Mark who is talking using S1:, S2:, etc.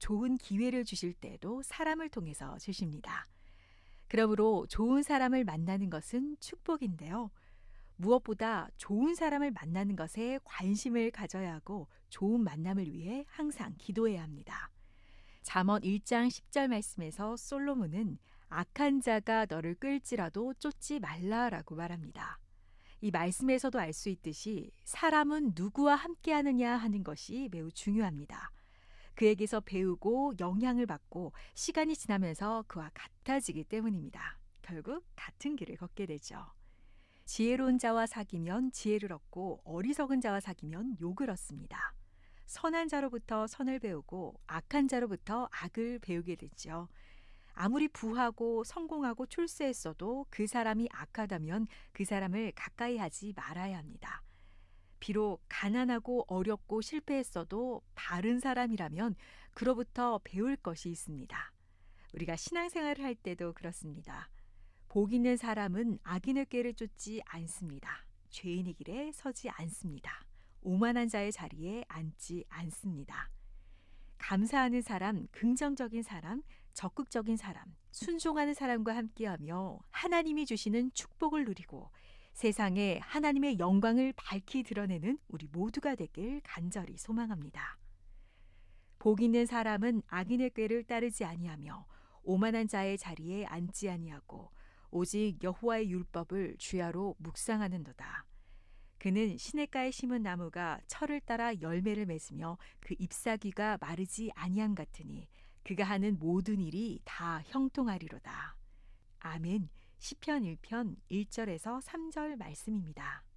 S1: 좋은 기회를 주실 때도 사람을 통해서 주십니다. 그러므로 좋은 사람을 만나는 것은 축복인데요. 무엇보다 좋은 사람을 만나는 것에 관심을 가져야 하고 좋은 만남을 위해 항상 기도해야 합니다. 잠언 1장 10절 말씀에서 솔로몬은 악한 자가 너를 끌지라도 쫓지 말라라고 말합니다. 이 말씀에서도 알 수 있듯이 사람은 누구와 함께하느냐 하는 것이 매우 중요합니다. 그에게서 배우고 영향을 받고 시간이 지나면서 그와 같아지기 때문입니다. 결국 같은 길을 걷게 되죠. 지혜로운 자와 사귀면 지혜를 얻고 어리석은 자와 사귀면 욕을 얻습니다. 선한 자로부터 선을 배우고 악한 자로부터 악을 배우게 되죠. 아무리 부하고 성공하고 출세했어도 그 사람이 악하다면 그 사람을 가까이 하지 말아야 합니다. 비록 가난하고 어렵고 실패했어도 바른 사람이라면 그로부터 배울 것이 있습니다. 우리가 신앙생활을 할 때도 그렇습니다. 복 있는 사람은 악인의 꾀를 쫓지 않습니다. 죄인의 길에 서지 않습니다. 오만한 자의 자리에 앉지 않습니다. 감사하는 사람, 긍정적인 사람, 적극적인 사람, 순종하는 사람과 함께하며 하나님이 주시는 축복을 누리고 세상에 하나님의 영광을 밝히 드러내는 우리 모두가 되길 간절히 소망합니다. 복 있는 사람은 악인의 꾀를 따르지 아니하며 오만한 자의 자리에 앉지 아니하고 오직 여호와의 율법을 주야로 묵상하는도다. 그는 시냇가에 심은 나무가 철을 따라 열매를 맺으며 그 잎사귀가 마르지 아니함 같으니 그가 하는 모든 일이 다 형통하리로다. 아멘. 시편 1편 1절에서 3절 말씀입니다.